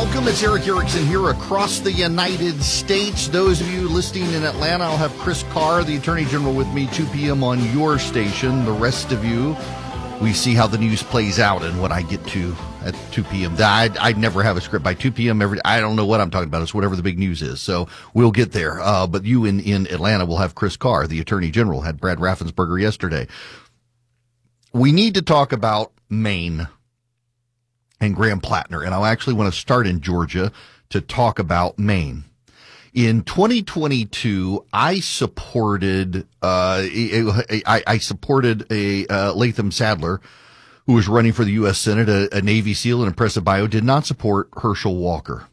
Welcome. It's Erick Erickson here across the United States. Those of you listening in Atlanta, I'll have Chris Carr, the Attorney General, with me 2 p.m. on your station. The rest of you, we see how the news plays out and what I get to at 2 p.m. I'd never have a script by 2 p.m. I don't know what I'm talking about. It's whatever the big news is. So we'll get there. But you in Atlanta will have Chris Carr, the Attorney General, had Brad Raffensperger yesterday. We need to talk about Maine and Graham Plattner, and I actually want to start in Georgia to talk about Maine. In 2022, I supported Latham Sadler, who was running for the U.S. Senate, a Navy SEAL and impressive bio. Did not support Herschel Walker.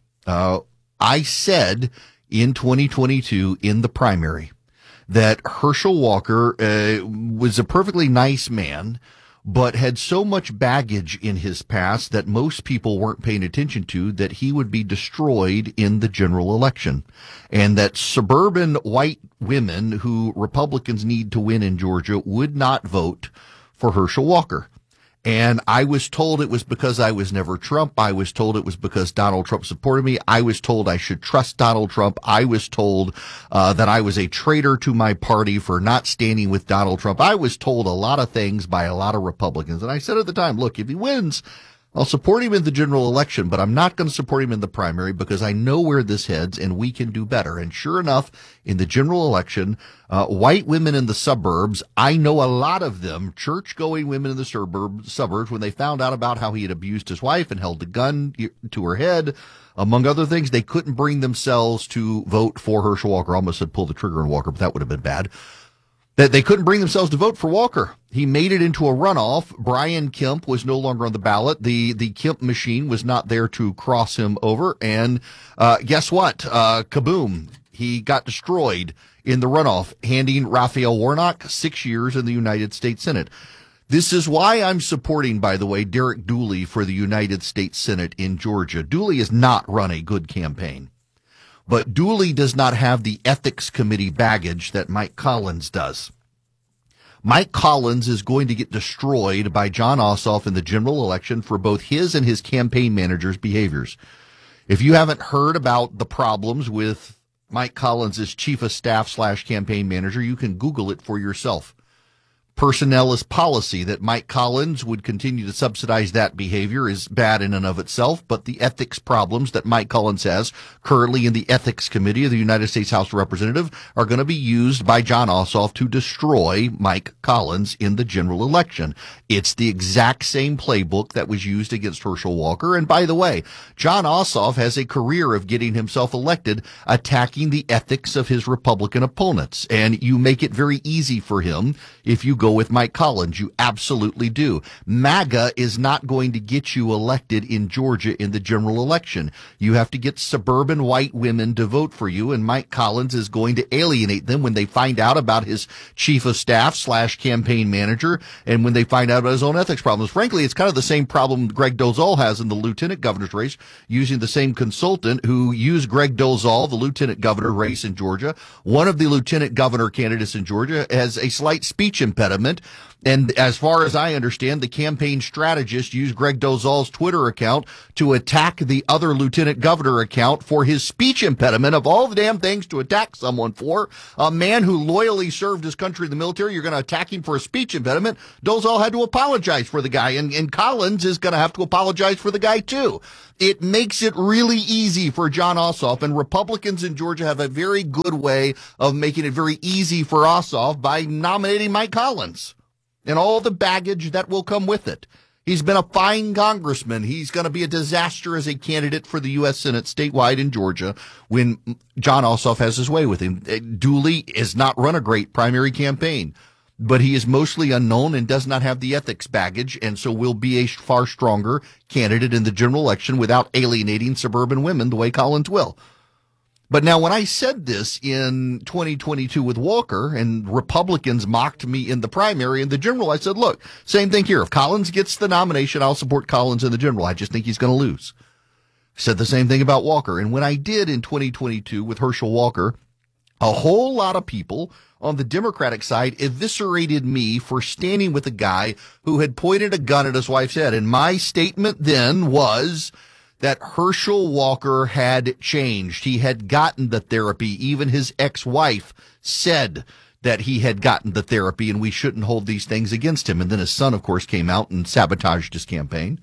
I said in 2022 in the primary that Herschel Walker was a perfectly nice man, but had so much baggage in his past that most people weren't paying attention to, that he would be destroyed in the general election. And that suburban white women who Republicans need to win in Georgia would not vote for Herschel Walker. And I was told it was because I was never Trump. I was told it was because Donald Trump supported me. I was told I should trust Donald Trump. I was told that I was a traitor to my party for not standing with Donald Trump. I was told a lot of things by a lot of Republicans. And I said at the time, look, if he wins, I'll support him in the general election, but I'm not going to support him in the primary because I know where this heads and we can do better. And sure enough, in the general election, white women in the suburbs, I know a lot of them, church-going women in the suburbs, when they found out about how he had abused his wife and held a gun to her head, among other things, they couldn't bring themselves to vote for Herschel Walker. I almost said pull the trigger on Walker, but that would have been bad. That they couldn't bring themselves to vote for Walker. He made it into a runoff. Brian Kemp was no longer on the ballot. The Kemp machine was not there to cross him over. And guess what? Kaboom. He got destroyed in the runoff, handing Raphael Warnock 6 years in the United States Senate. This is why I'm supporting, by the way, Derek Dooley for the United States Senate in Georgia. Dooley has not run a good campaign. But Dooley does not have the ethics committee baggage that Mike Collins does. Mike Collins is going to get destroyed by Jon Ossoff in the general election for both his and his campaign manager's behaviors. If you haven't heard about the problems with Mike Collins as chief of staff / campaign manager, you can Google it for yourself. Personnel is policy. That Mike Collins would continue to subsidize that behavior is bad in and of itself, but the ethics problems that Mike Collins has currently in the Ethics Committee of the United States House of Representatives are going to be used by Jon Ossoff to destroy Mike Collins in the general election. It's the exact same playbook that was used against Herschel Walker. And by the way, Jon Ossoff has a career of getting himself elected attacking the ethics of his Republican opponents. And you make it very easy for him if you go with Mike Collins. You absolutely do. MAGA is not going to get you elected in Georgia in the general election. You have to get suburban white women to vote for you, and Mike Collins is going to alienate them when they find out about his chief of staff / campaign manager, and when they find out about his own ethics problems. Frankly, it's kind of the same problem Greg Dolezal has in the lieutenant governor's race, using the same consultant who used Greg Dolezal, the lieutenant governor race in Georgia. One of the lieutenant governor candidates in Georgia has a slight speech impediment. And as far as I understand, the campaign strategist used Greg Dolezal's Twitter account to attack the other lieutenant governor account for his speech impediment. Of all the damn things to attack someone for, a man who loyally served his country in the military, you're going to attack him for a speech impediment. Dolezal had to apologize for the guy, and Collins is going to have to apologize for the guy too. It makes it really easy for Jon Ossoff, and Republicans in Georgia have a very good way of making it very easy for Ossoff by nominating Mike Collins and all the baggage that will come with it. He's been a fine congressman. He's going to be a disaster as a candidate for the U.S. Senate statewide in Georgia when Jon Ossoff has his way with him. Dooley has not run a great primary campaign, but he is mostly unknown and does not have the ethics baggage, and so will be a far stronger candidate in the general election without alienating suburban women the way Collins will. But now, when I said this in 2022 with Walker and Republicans mocked me in the primary and the general, I said, look, same thing here. If Collins gets the nomination, I'll support Collins in the general. I just think he's going to lose. I said the same thing about Walker. And when I did in 2022 with Herschel Walker, a whole lot of people on the Democratic side eviscerated me for standing with a guy who had pointed a gun at his wife's head. And my statement then was that Herschel Walker had changed. He had gotten the therapy. Even his ex-wife said that he had gotten the therapy and we shouldn't hold these things against him. And then his son, of course, came out and sabotaged his campaign.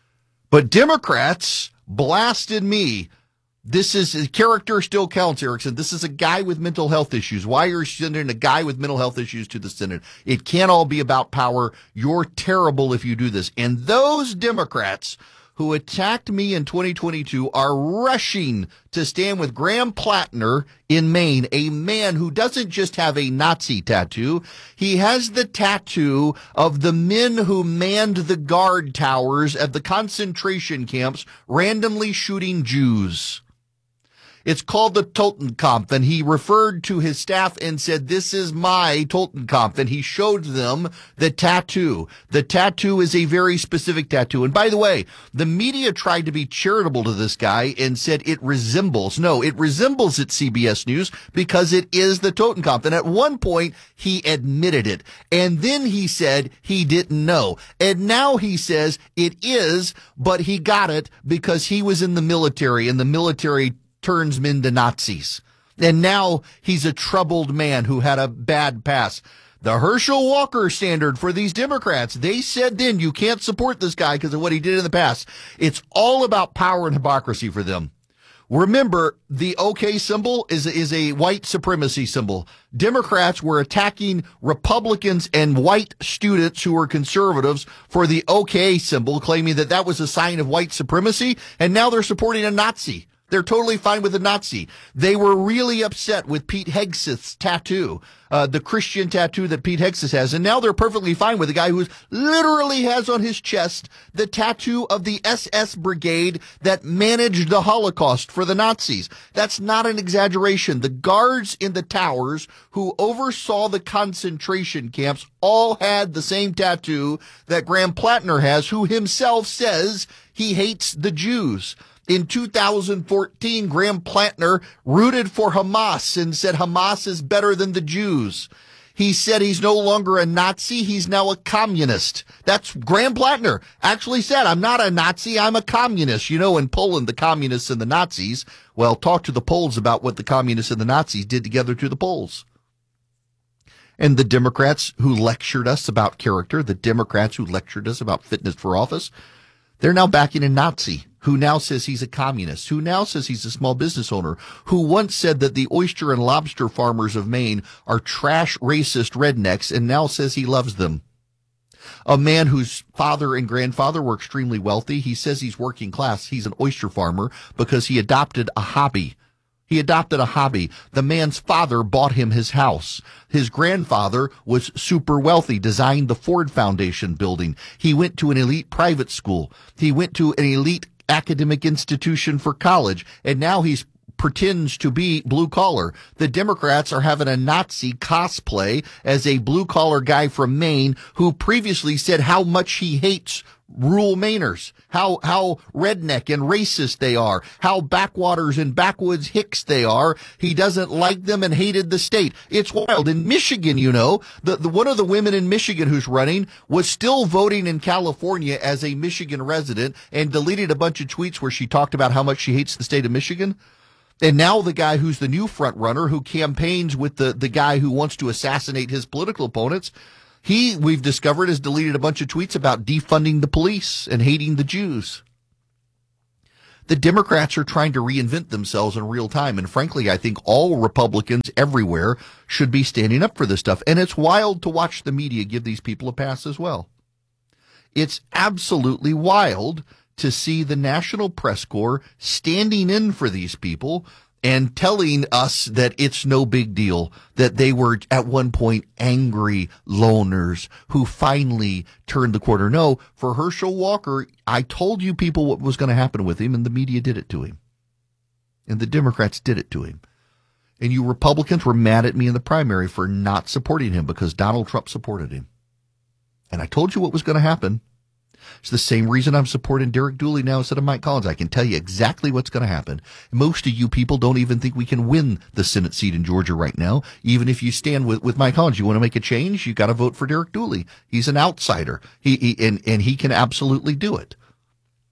But Democrats blasted me. This is character still counts, Erickson. This is a guy with mental health issues. Why are you sending a guy with mental health issues to the Senate? It can't all be about power. You're terrible if you do this. And those Democrats who attacked me in 2022 are rushing to stand with Graham Plattner in Maine, a man who doesn't just have a Nazi tattoo. He has the tattoo of the men who manned the guard towers at the concentration camps, randomly shooting Jews. It's called the Totenkopf, and he referred to his staff and said, "This is my Totenkopf," and he showed them the tattoo. The tattoo is a very specific tattoo. And by the way, the media tried to be charitable to this guy and said it resembles. No, it resembles at CBS News because it is the Totenkopf. And at one point, he admitted it. And then he said he didn't know. And now he says it is, but he got it because he was in the military, and the military turns men to Nazis. And now he's a troubled man who had a bad past. The Herschel Walker standard for these Democrats, they said then you can't support this guy because of what he did in the past. It's all about power and hypocrisy for them. Remember, the OK symbol is a white supremacy symbol. Democrats were attacking Republicans and white students who were conservatives for the OK symbol, claiming that that was a sign of white supremacy, and now they're supporting a Nazi. They're totally fine with the Nazi. They were really upset with Pete Hegseth's tattoo, the Christian tattoo that Pete Hegseth has. And now they're perfectly fine with the guy who literally has on his chest the tattoo of the SS brigade that managed the Holocaust for the Nazis. That's not an exaggeration. The guards in the towers who oversaw the concentration camps all had the same tattoo that Graham Plattner has, who himself says he hates the Jews. In 2014, Graham Plattner rooted for Hamas and said Hamas is better than the Jews. He said he's no longer a Nazi, he's now a communist. That's Graham Plattner actually said, "I'm not a Nazi, I'm a communist." You know, in Poland, the communists and the Nazis, well, talk to the Poles about what the communists and the Nazis did together to the Poles. And the Democrats who lectured us about character, the Democrats who lectured us about fitness for office, they're now backing a Nazi who now says he's a communist, who now says he's a small business owner, who once said that the oyster and lobster farmers of Maine are trash, racist rednecks, and now says he loves them. A man whose father and grandfather were extremely wealthy. He says he's working class. He's an oyster farmer because he adopted a hobby. The man's father bought him his house. His grandfather was super wealthy, designed the Ford Foundation building. He went to an elite private school. He went to an elite academic institution for college, and now he pretends to be blue collar. The Democrats are having a Nazi cosplay as a blue collar guy from Maine who previously said how much he hates rural Mainers, how redneck and racist they are, how backwaters and backwoods hicks they are. He doesn't like them and hated the state. It's wild. In Michigan, you know, the one of the women in Michigan who's running was still voting in California as a Michigan resident and deleted a bunch of tweets where she talked about how much she hates the state of Michigan. And now the guy who's the new front runner who campaigns with the guy who wants to assassinate his political opponents, we've discovered, has deleted a bunch of tweets about defunding the police and hating the Jews. The Democrats are trying to reinvent themselves in real time. And frankly, I think all Republicans everywhere should be standing up for this stuff. And it's wild to watch the media give these people a pass as well. It's absolutely wild to see the National Press Corps standing in for these people and telling us that it's no big deal, that they were at one point angry loners who finally turned the corner. No, for Herschel Walker, I told you people what was going to happen with him, and the media did it to him. And the Democrats did it to him. And you Republicans were mad at me in the primary for not supporting him because Donald Trump supported him. And I told you what was going to happen. It's the same reason I'm supporting Derek Dooley now instead of Mike Collins. I can tell you exactly what's going to happen. Most of you people don't even think we can win the Senate seat in Georgia right now. Even if you stand with Mike Collins, you want to make a change, you got to vote for Derek Dooley. He's an outsider. He can absolutely do it.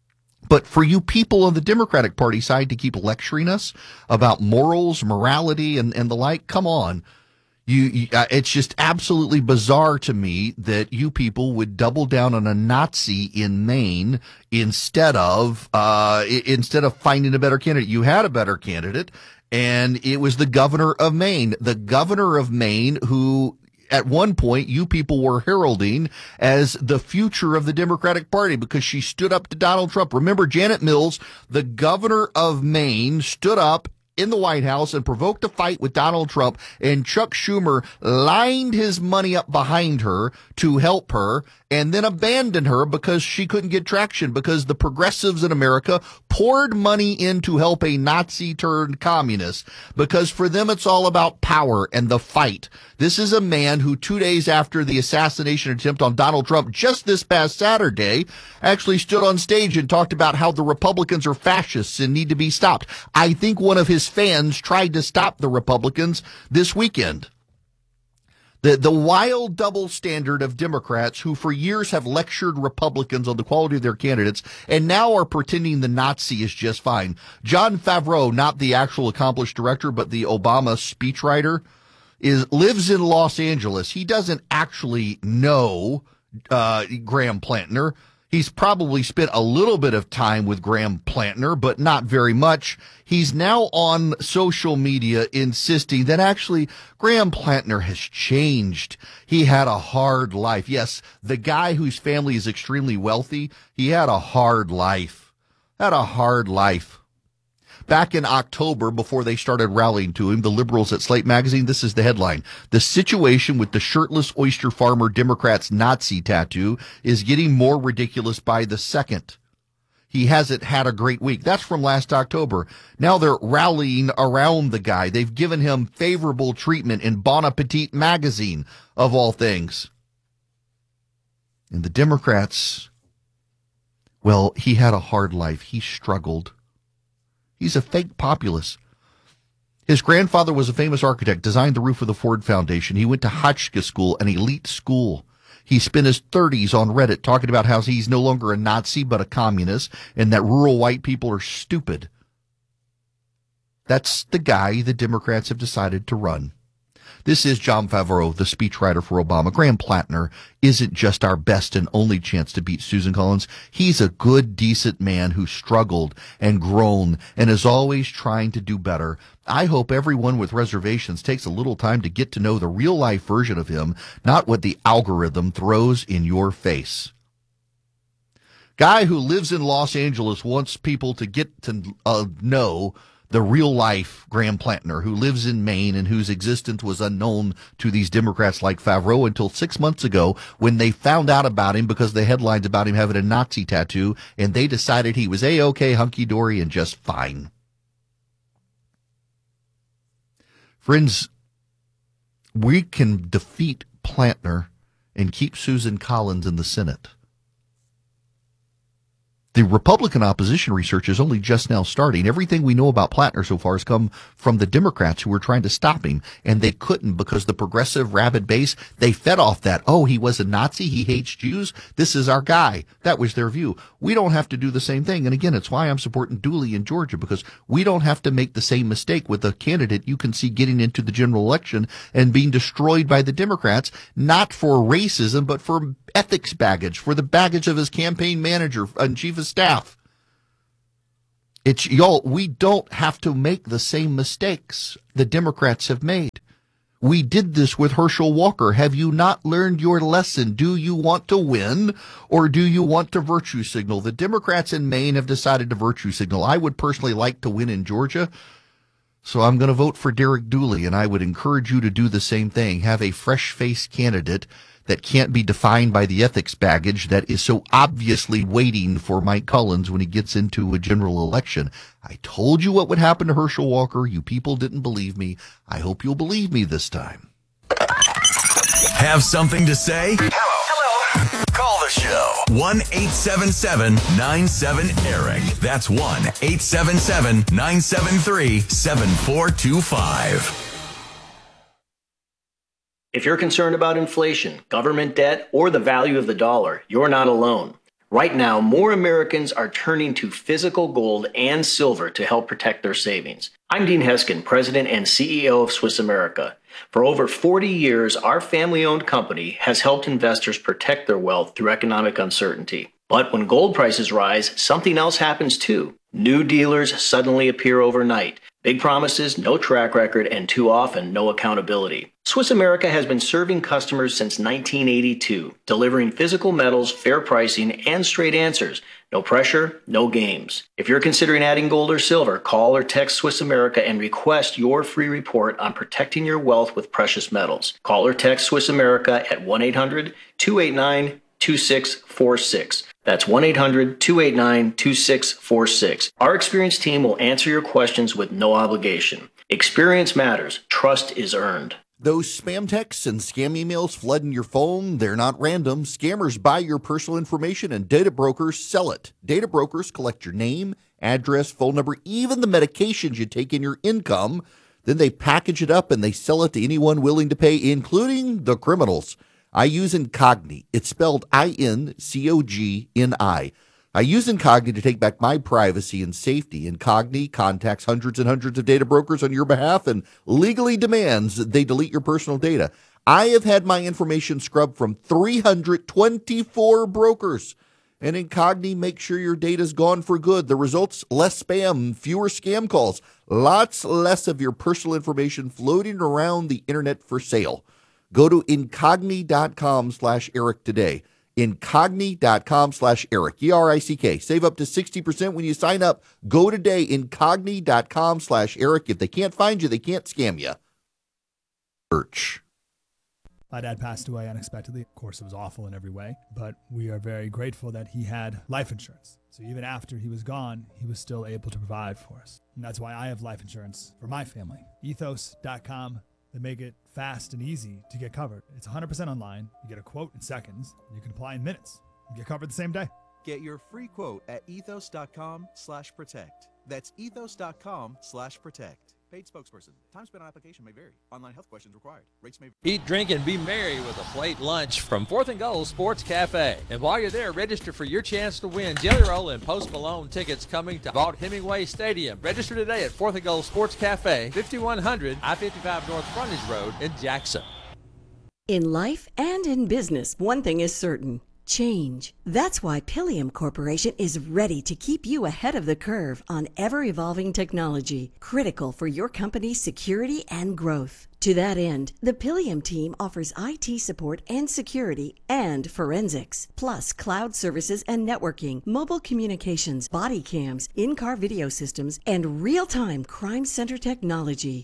But for you people on the Democratic Party side to keep lecturing us about morals, morality, and the like, come on. It's just absolutely bizarre to me that you people would double down on a Nazi in Maine instead of finding a better candidate. You had a better candidate, and it was the governor of Maine. The governor of Maine, who at one point you people were heralding as the future of the Democratic Party because she stood up to Donald Trump. Remember, Janet Mills, the governor of Maine, stood up in the White House and provoked a fight with Donald Trump, and Chuck Schumer lined his money up behind her to help her and then abandoned her because she couldn't get traction because the progressives in America poured money in to help a Nazi turned communist because for them it's all about power and the fight. This is a man who 2 days after the assassination attempt on Donald Trump just this past Saturday actually stood on stage and talked about how the Republicans are fascists and need to be stopped. I think one of his fans tried to stop the Republicans this weekend. The wild double standard of Democrats who for years have lectured Republicans on the quality of their candidates and now are pretending the Nazi is just fine. Jon Favreau, not the actual accomplished director, but the Obama speechwriter, lives in Los Angeles. He doesn't actually know Graham Plantner. He's probably spent a little bit of time with Graham Plantner, but not very much. He's now on social media insisting that actually Graham Plantner has changed. He had a hard life. Yes, the guy whose family is extremely wealthy, he had a hard life. Back in October, before they started rallying to him, the liberals at Slate Magazine, this is the headline. The situation with the shirtless oyster farmer Democrat's Nazi tattoo is getting more ridiculous by the second. He hasn't had a great week. That's from last October. Now they're rallying around the guy. They've given him favorable treatment in Bon Appetit magazine, of all things. And the Democrats, well, he had a hard life. He struggled. He's a fake populist. His grandfather was a famous architect, designed the roof of the Ford Foundation. He went to Hotchkiss School, an elite school. He spent his 30s on Reddit talking about how he's no longer a Nazi but a communist and that rural white people are stupid. That's the guy the Democrats have decided to run. This is Jon Favreau, the speechwriter for Obama. Graham Plantner isn't just our best and only chance to beat Susan Collins. He's a good, decent man who struggled and grown and is always trying to do better. I hope everyone with reservations takes a little time to get to know the real-life version of him, not what the algorithm throws in your face. Guy who lives in Los Angeles wants people to get to know the real-life Graham Plantner, who lives in Maine and whose existence was unknown to these Democrats like Favreau until 6 months ago when they found out about him because the headlines about him having a Nazi tattoo, and they decided he was A-OK, hunky-dory, and just fine. Friends, we can defeat Plantner and keep Susan Collins in the Senate. The Republican opposition research is only just now starting. Everything we know about Plantner so far has come from the Democrats who were trying to stop him, and they couldn't because the progressive rabid base, they fed off that. Oh, he was a Nazi. He hates Jews. This is our guy. That was their view. We don't have to do the same thing. And again, it's why I'm supporting Dooley in Georgia, because we don't have to make the same mistake with a candidate you can see getting into the general election and being destroyed by the Democrats, not for racism, but for ethics baggage, for the baggage of his campaign manager and chief of staff. We don't have to make the same mistakes the Democrats have made. We did this with Herschel Walker. Have you not learned your lesson? Do you want to win or do you want to virtue signal? The Democrats in Maine have decided to virtue signal. I would personally like to win in Georgia, so I'm going to vote for Derek Dooley, and I would encourage you to do the same thing. Have a fresh-faced candidate that can't be defined by the ethics baggage that is so obviously waiting for Mike Collins when he gets into a general election. I told you what would happen to Herschel Walker. You people didn't believe me. I hope you'll believe me this time. Have something to say? Hello. Call the show. 1-877-97-ERIC. That's 1-877-973-7425. If you're concerned about inflation, government debt, or the value of the dollar, you're not alone. Right now, more Americans are turning to physical gold and silver to help protect their savings. I'm Dean Heskin, President and CEO of Swiss America. For over 40 years, our family-owned company has helped investors protect their wealth through economic uncertainty. But when gold prices rise, something else happens too. New dealers suddenly appear overnight. Big promises, no track record, and too often, no accountability. Swiss America has been serving customers since 1982, delivering physical metals, fair pricing, and straight answers. No pressure, no games. If you're considering adding gold or silver, call or text Swiss America and request your free report on protecting your wealth with precious metals. Call or text Swiss America at 1-800-289-2646. That's 1-800-289-2646. Our experienced team will answer your questions with no obligation. Experience matters. Trust is earned. Those spam texts and scam emails flooding your phone, they're not random. Scammers buy your personal information and data brokers sell it. Data brokers collect your name, address, phone number, even the medications you take in your income. Then they package it up and they sell it to anyone willing to pay, including the criminals. I use Incogni. It's spelled I-N-C-O-G-N-I. I use Incogni to take back my privacy and safety. Incogni contacts hundreds and hundreds of data brokers on your behalf and legally demands that they delete your personal data. I have had my information scrubbed from 324 brokers. And Incogni makes sure your data's gone for good. The results, less spam, fewer scam calls, lots less of your personal information floating around the internet for sale. Go to Incogni.com/Eric today. Incogni.com/Eric, E-R-I-C-K. Save up to 60% when you sign up. Go today, Incogni.com/Eric. If they can't find you, they can't scam you. Church. My dad passed away unexpectedly. Of course, it was awful in every way, but we are very grateful that he had life insurance. So even after he was gone, he was still able to provide for us. And that's why I have life insurance for my family. Ethos.com. They make it fast and easy to get covered. It's 100% online. You get a quote in seconds. You can apply in minutes. You get covered the same day. Get your free quote at ethos.com/protect. That's ethos.com/protect. Paid spokesperson. Time spent on application may vary. Online health questions required. Rates may vary. Eat, drink, and be merry with a plate lunch from 4th and Goal Sports Cafe. And while you're there, register for your chance to win Jelly Roll and Post Malone tickets coming to Vaught-Hemingway Stadium. Register today at 4th and Goal Sports Cafe, 5100 I-55 North Frontage Road in Jackson. In life and in business, one thing is certain. Change. That's why Pilium Corporation is ready to keep you ahead of the curve on ever-evolving technology, critical for your company's security and growth. To that end, the Pilium team offers IT support and security and forensics, plus cloud services and networking, mobile communications, body cams, in-car video systems, and real-time crime center technology.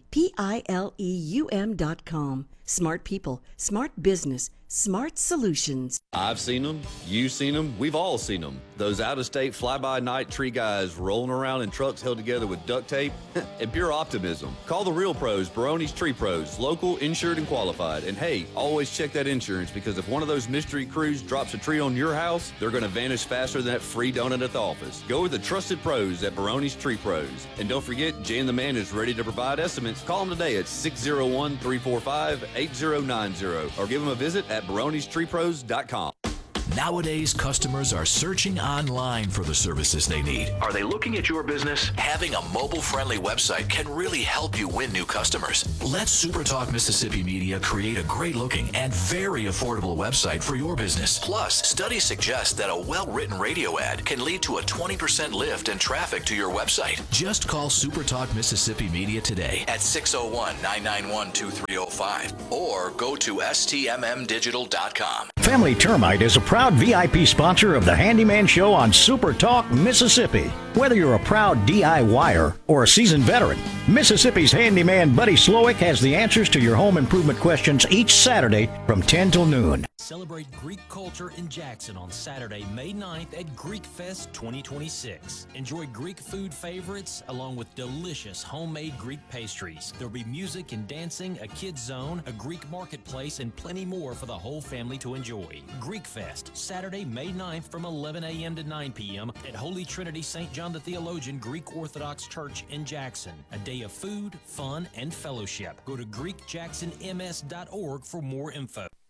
Pileum.com. Smart people, smart business, smart solutions. I've seen them, you've seen them, we've all seen them. Those out-of-state fly-by-night tree guys rolling around in trucks held together with duct tape and pure optimism. Call the real pros, Baroni's Tree Pros, local, insured, and qualified. And hey, always check that insurance, because if one of those mystery crews drops a tree on your house, they're going to vanish faster than that free donut at the office. Go with the trusted pros at Baroni's Tree Pros. And don't forget, Jan the Man is ready to provide estimates. Call him today at 601-345-8090 or give him a visit at baronestreepros.com. Nowadays, customers are searching online for the services they need. Are they looking at your business? Having a mobile-friendly website can really help you win new customers. Let SuperTalk Mississippi Media create a great-looking and very affordable website for your business. Plus, studies suggest that a well-written radio ad can lead to a 20% lift in traffic to your website. Just call SuperTalk Mississippi Media today at 601-991-2305 or go to stmmdigital.com. Family Termite is a proud VIP sponsor of the Handyman Show on Super Talk Mississippi. Whether you're a proud DIYer or a seasoned veteran, Mississippi's handyman Buddy Slowick has the answers to your home improvement questions each Saturday from 10 till noon. Celebrate Greek culture in Jackson on Saturday, May 9th at Greek Fest 2026. Enjoy Greek food favorites along with delicious homemade Greek pastries. There'll be music and dancing, a kids zone, a Greek marketplace, and plenty more for the whole family to enjoy. Greek Fest, Saturday, May 9th from 11 a.m. to 9 p.m. at Holy Trinity St. John the Theologian Greek Orthodox Church in Jackson. A day of food, fun, and fellowship. Go to GreekJacksonMS.org for more info.